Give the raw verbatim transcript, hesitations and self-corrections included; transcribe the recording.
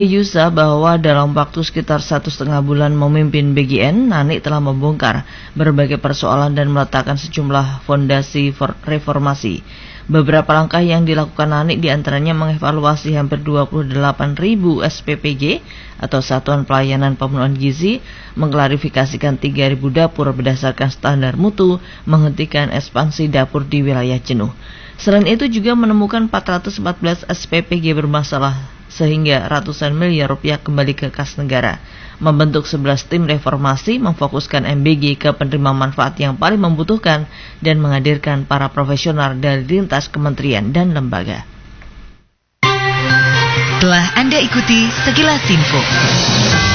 Yusa bahwa dalam waktu sekitar satu setengah bulan memimpin B G N, Nanik telah membongkar berbagai persoalan dan meletakkan sejumlah fondasi reformasi. Beberapa langkah yang dilakukan Nanik diantaranya mengevaluasi hampir dua puluh delapan ribu S P P G atau Satuan Pelayanan Pemenuhan Gizi, mengklarifikasikan tiga ribu dapur berdasarkan standar mutu, menghentikan ekspansi dapur di wilayah jenuh. Selain itu juga menemukan empat ratus empat belas S P P G bermasalah sehingga ratusan miliar rupiah kembali ke kas negara. Membentuk sebelas tim reformasi, memfokuskan M B G ke penerima manfaat yang paling membutuhkan dan menghadirkan para profesional dari lintas kementerian dan lembaga. Telah Anda ikuti sekilas info.